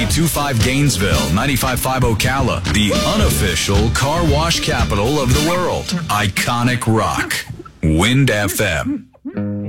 92.5 Gainesville, 95.5 Ocala, the unofficial car wash capital of the world. Iconic rock. Wind FM.